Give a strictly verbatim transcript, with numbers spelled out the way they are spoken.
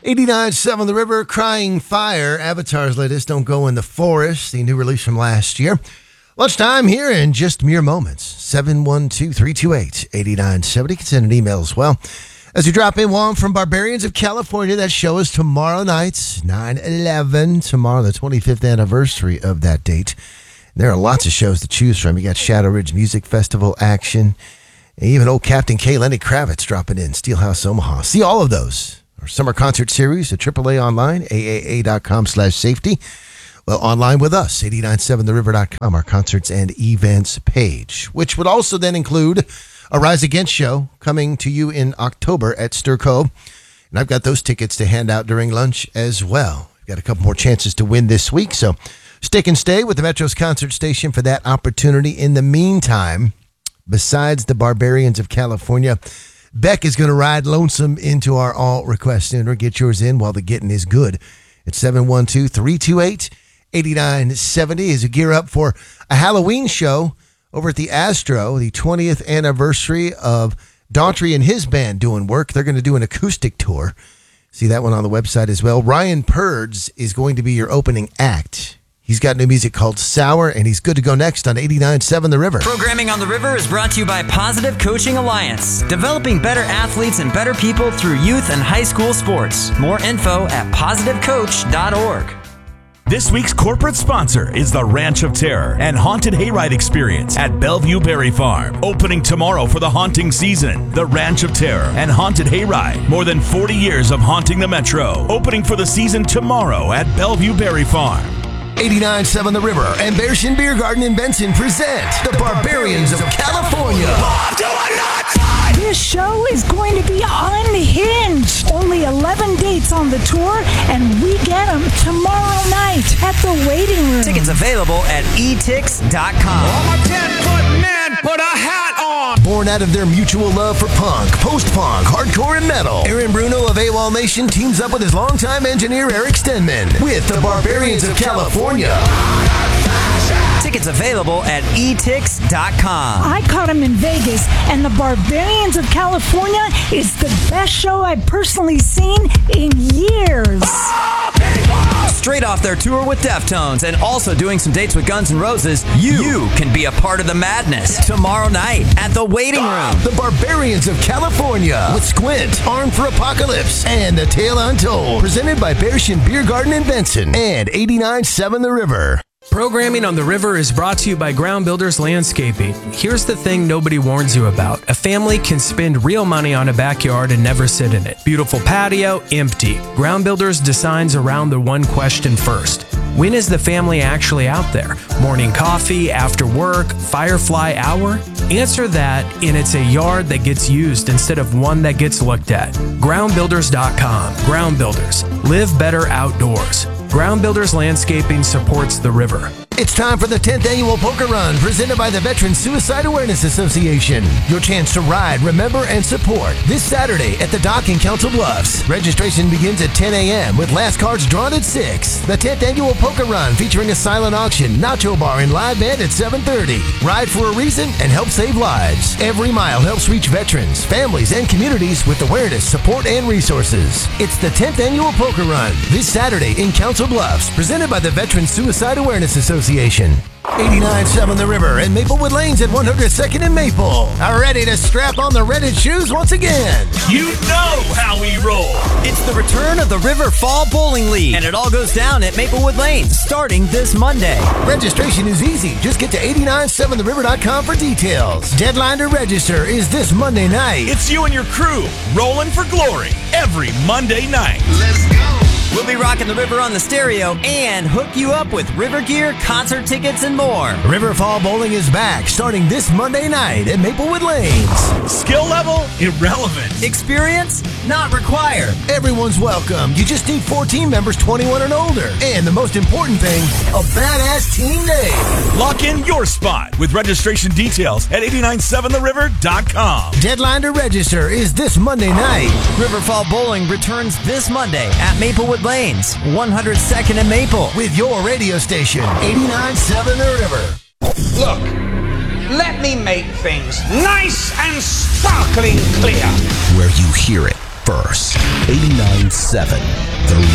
eighty-nine point seven The River, Crying Fire, Avatar's latest, Don't Go in the Forest, the new release from last year. Lunchtime here in just mere moments. seven one two, three two eight, eight nine seven zero. You can send an email as well. As we drop in one from Barbarians of California, that show is tomorrow night, nine eleven, tomorrow, the twenty-fifth anniversary of that date. There are lots of shows to choose from. You got Shadow Ridge Music Festival action, and even old Captain K, Lenny Kravitz dropping in, Steelhouse Omaha. See all of those. Our summer concert series at triple A online, A A A dot com slash safety. Well, online with us, eight nine seven the river dot com, our concerts and events page, which would also then include a Rise Against show coming to you in October at Stir Cove. And I've got those tickets to hand out during lunch as well. We've got a couple more chances to win this week, so stick and stay with the Metro's Concert Station for that opportunity. In the meantime, besides the Barbarians of California, Beck is going to ride lonesome into our all request center. Get yours in while the getting is good. It's seven one two, three two eight, eight nine seven zero as you gear up for a Halloween show over at the Astro, the twentieth anniversary of Daughtry and his band doing work. They're going to do an acoustic tour. See that one on the website as well. Ryan Purds is going to be your opening act. He's got new music called Sour, and he's good to go next on eighty-nine point seven The River. Programming on The River is brought to you by Positive Coaching Alliance, developing better athletes and better people through youth and high school sports. More info at positive coach dot org. This week's corporate sponsor is the Ranch of Terror and Haunted Hayride Experience at Bellevue Berry Farm. Opening tomorrow for the haunting season. The Ranch of Terror and Haunted Hayride. More than forty years of haunting the Metro. Opening for the season tomorrow at Bellevue Berry Farm. eighty-nine point seven The River and Bearshin Beer Garden in Benson present the Barbarians of California. This show is going to be unhinged. Only eleven dates on the tour, and we get them tomorrow night at the Waiting Room. Tickets available at e tix dot com. I'm a ten-foot man, put a hat on. Born out of their mutual love for punk, post-punk, hardcore, and metal, Aaron Bruno of AWOL Nation teams up with his longtime engineer Eric Stenman with the Barbarians of California. Tickets available at e tix dot com. I caught him in Vegas, and the Barbarians of California is the best show I've personally seen in years. Straight off their tour with Deftones and also doing some dates with Guns N' Roses, you, you can be a part of the madness tomorrow night at the Waiting Room. The Barbarians of California with Squint, Armed for Apocalypse, and The Tale Untold. Presented by Bearshin Beer Garden in Benson and eighty-nine point seven The River. Programming on The River is brought to you by Ground Builders Landscaping. Here's the thing nobody warns you about. A family can spend real money on a backyard and never sit in it. Beautiful patio, empty. Ground Builders designs around the one question first. When is the family actually out there? Morning coffee, after work, firefly hour? Answer that, and it's a yard that gets used instead of one that gets looked at. ground builders dot com. Ground Builders. Live better outdoors. Ground Builders Landscaping supports The River. It's time for the tenth Annual Poker Run, presented by the Veteran Suicide Awareness Association. Your chance to ride, remember, and support this Saturday at the Dock in Council Bluffs. Registration begins at ten a.m. with last cards drawn at six. The tenth Annual Poker Run featuring a silent auction, nacho bar, and live band at seven thirty. Ride for a reason and help save lives. Every mile helps reach veterans, families, and communities with awareness, support, and resources. It's the tenth Annual Poker Run this Saturday in Council Bluffs, presented by the Veteran Suicide Awareness Association. eighty-nine point seven The River and Maplewood Lanes at one hundred second and Maple are ready to strap on the Reddit shoes once again. You know how we roll. It's the return of the River Fall Bowling League, and it all goes down at Maplewood Lanes starting this Monday. Registration is easy. Just get to eight nine seven the river dot com for details. Deadline to register is this Monday night. It's you and your crew rolling for glory every Monday night. Let's go. We'll be rocking the river on the stereo and hook you up with river gear, concert tickets, and more. River Fall Bowling is back starting this Monday night at Maplewood Lanes. Skill level? Irrelevant. Experience? Not required. Everyone's welcome. You just need four team members twenty-one and older. And the most important thing, a badass team name. Lock in your spot with registration details at eight nine seven the river dot com. Deadline to register is this Monday night. River Fall Bowling returns this Monday at Maplewood Lanes, one hundred second and Maple. With your radio station, eighty-nine point seven The River. Look, let me make things nice and sparkling clear. Where you hear it first. eighty-nine point seven The